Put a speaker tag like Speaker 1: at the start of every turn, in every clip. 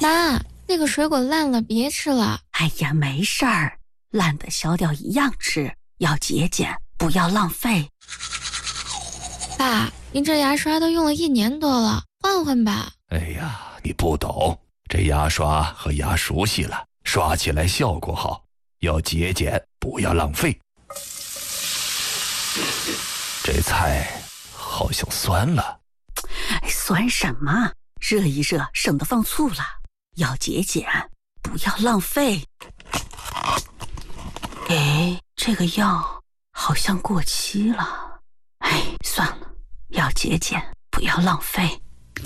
Speaker 1: 妈，那个水果烂了，别吃了。
Speaker 2: 哎呀，没事儿，烂的削掉一样吃，要节俭，不要浪费。
Speaker 1: 爸，您这牙刷都用了1年多了，换换吧。
Speaker 3: 哎呀，你不懂，这牙刷和牙熟悉了，刷起来效果好，要节俭，不要浪费。这菜好像酸了。
Speaker 2: 酸什么？热一热，省得放醋了。要节俭，不要浪费。哎，这个药好像过期了。哎，算了，要节俭，不要浪费。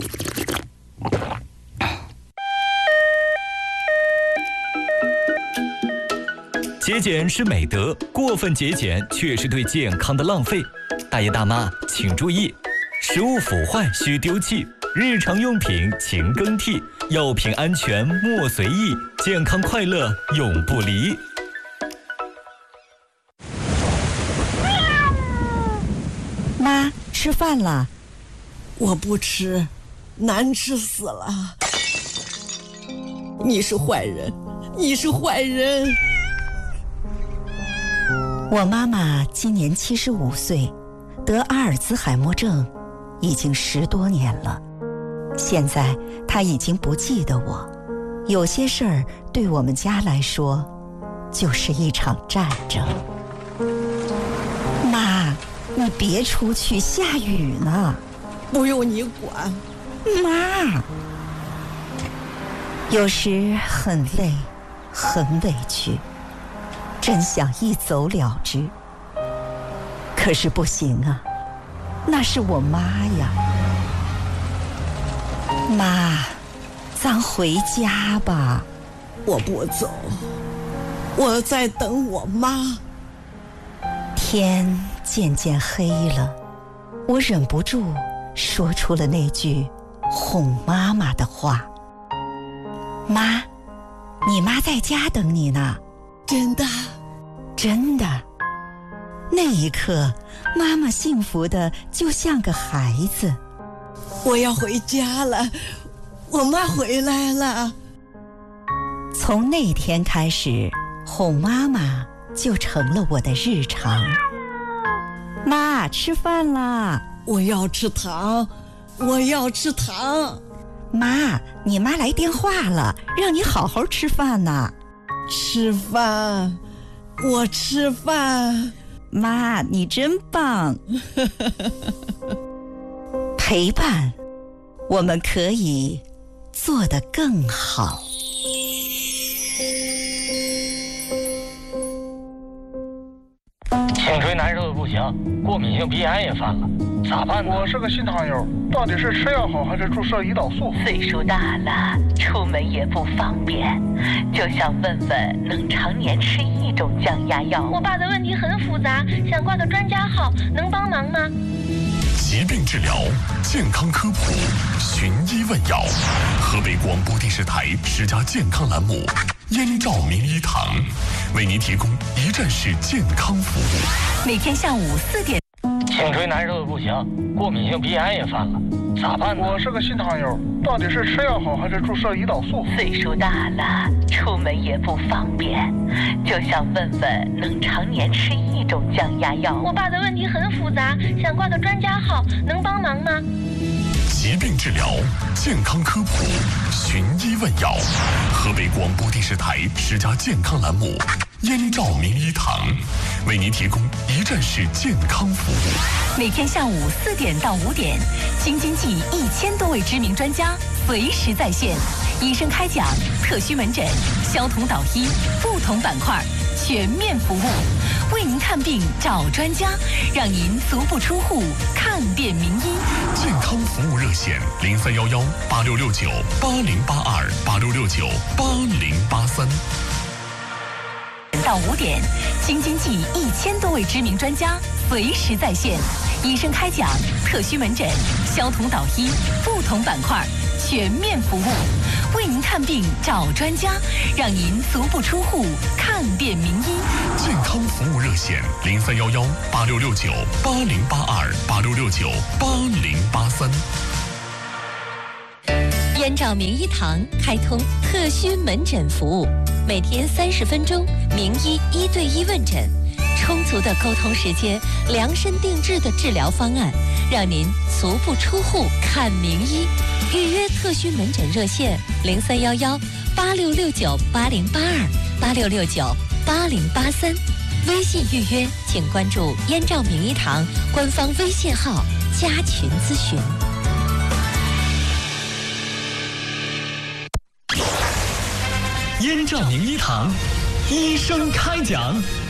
Speaker 4: 节俭是美德，过分节俭却是对健康的浪费。大爷大妈请注意，食物腐坏需丢弃，日常用品勤更替，药品安全莫随意，健康快乐永不离。
Speaker 5: 妈，吃饭了。
Speaker 6: 我不吃，难吃死了。你是坏人，你是坏人。
Speaker 5: 我妈妈今年75岁，得阿尔兹海默症已经10多年了。现在她已经不记得我，有些事儿对我们家来说就是一场战争。妈，你别出去，下雨呢。
Speaker 6: 不用你管。
Speaker 5: 妈，有时很累，很委屈，真想一走了之，可是不行啊，那是我妈呀。妈，咱回家吧。
Speaker 6: 我不走，我在等我妈。
Speaker 5: 天渐渐黑了，我忍不住说出了那句哄妈妈的话。妈，你妈在家等你呢。
Speaker 6: 真的？
Speaker 5: 真的。那一刻，妈妈幸福的就像个孩子。
Speaker 6: 我要回家了，我妈回来了。
Speaker 5: 从那天开始，哄妈妈就成了我的日常。妈，吃饭啦！
Speaker 6: 我要吃糖，我要吃糖。
Speaker 5: 妈，你妈来电话了，让你好好吃饭呢。
Speaker 6: 吃饭，我吃饭。
Speaker 5: 妈，你真棒。陪伴，我们可以做得更好。
Speaker 7: 颈椎难受的不行，过敏性鼻炎也犯了，咋办呢？
Speaker 8: 我是个新糖友，到底是吃药好还是注射胰岛素？
Speaker 9: 岁数大了，出门也不方便，就想问问能常年吃一种降压药。
Speaker 10: 我爸的问题很复杂，想挂个专家号，能帮忙吗？
Speaker 11: 疾病治疗，健康科普，寻医问药。河北广播电视台10佳健康栏目，燕赵名医堂为您提供一站式健康服务。
Speaker 9: 每天下午4点。
Speaker 7: 颈椎难受的不行，过敏性鼻炎也犯了，咋办呢？
Speaker 8: 我是个新糖友，到底是吃药好还是注射胰岛素？
Speaker 9: 岁数大了，出门也不方便，就想问问能常年吃一种降压药。
Speaker 10: 我爸的问题很复杂，想挂个专家号，能帮忙吗？
Speaker 11: 疾病治疗，健康科普，寻医问药。河北广播电视台10佳健康栏目，燕赵名医堂为您提供一站式健康服务。
Speaker 9: 每天下午4点到5点，京津冀1000多位知名专家随时在线，医生开讲，特需门诊，消同导医，不同板块全面服务，为您看病找专家，让您足不出户看遍名医。
Speaker 11: 健康服务热线0311 8669 8082 8669 8083。
Speaker 9: 到5点，京津冀1000多位知名专家随时在线，医生开讲，特需门诊，消同导医，不同板块全面服务，为您看病找专家，让您足不出户看遍名医。
Speaker 11: 健康服务热线0311 8669 8082 8669 8083。
Speaker 9: 燕赵名医堂开通特需门诊服务，每天30分钟名医1对1问诊，充足的沟通时间，量身定制的治疗方案，让您足不出户看名医。预约特需门诊热线03118669808286698083，微信预约请关注燕赵名医堂官方微信号加群咨询。
Speaker 4: 燕赵名医堂，医生开讲。